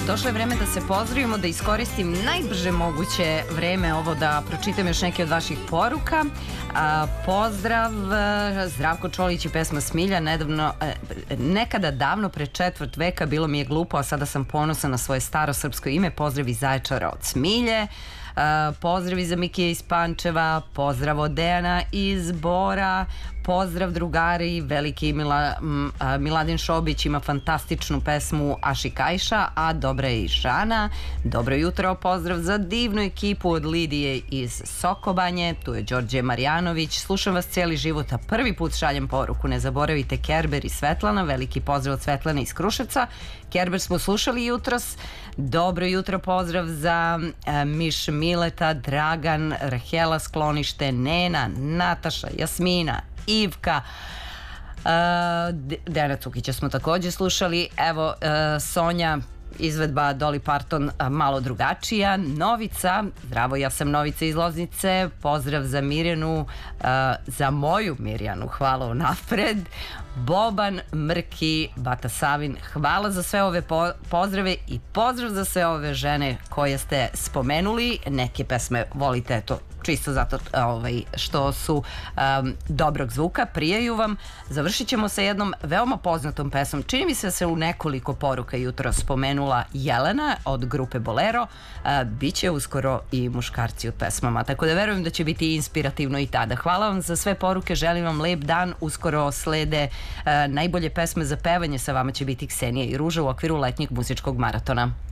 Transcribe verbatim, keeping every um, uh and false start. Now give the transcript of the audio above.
Došlo je vreme da se pozdravimo, da iskoristim najbrže moguće vreme ovo da pročitam još neke od vaših poruka. A, pozdrav, Zdravko Čolić i pesma Smilja. Nedavno, nekada davno pre četvrt veka bilo mi je glupo, a sada sam ponosan na svoje staro srpsko ime. Pozdrav iz Zaječara od Smilje. Uh, pozdrav iz Mikije iz Pančeva, pozdrav od Dejana iz Bora, pozdrav drugari, veliki Mila, m, a, Miladin Šobić ima fantastičnu pesmu Aši Kajša, a dobra je i Žana. Dobro jutro, pozdrav za divnu ekipu od Lidije iz Sokobanje, tu je Đorđe Marjanović, slušam vas cijeli život, a prvi put šaljem poruku, ne zaboravite Kerber i Svetlana, veliki pozdrav od Svetlane iz Kruševca. Kerber smo slušali jutros. Dobro jutro, pozdrav za a, Miš Mileta, Dragan, Rahela Sklonište, Nena, Nataša, Jasmina, Ivka, uh, Dejana Cukića smo također slušali. Evo, uh, Sonja, izvedba Dolly Parton uh, malo drugačija. Novica, zdravo, ja sam Novica iz Loznice, pozdrav za Mirjanu, uh, za moju Mirjanu, hvala unapred. Boban, Mrki, Bata Savin, hvala za sve ove po pozdrave i pozdrav za sve ove žene koje ste spomenuli. Neke pesme volite, eto, čisto zato ovaj, što su um, dobrog zvuka, prijaju vam. Završit ćemo sa jednom veoma poznatom pesmom. Čini mi se da se u nekoliko poruka jutro spomenula Jelena od grupe Bolero. Uh, Biće uskoro i muškarci od pesmama, tako da verujem da će biti inspirativno i tada. Hvala vam za sve poruke, želim vam lep dan. Uskoro slede uh, najbolje pesme za pevanje, sa vama će biti Ksenija i Ruža u okviru letnjeg muzičkog maratona.